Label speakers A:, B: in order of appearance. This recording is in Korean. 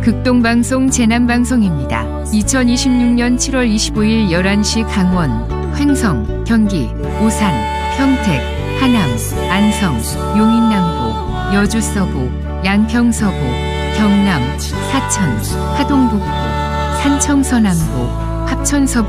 A: 극동방송 재난방송입니다. 2026년 7월 25일 11시 강원, 횡성, 경기, 오산, 평택, 하남, 안성, 용인남부, 여주서부, 양평서부, 경남, 사천, 하동북부, 산청서남부, 합천서부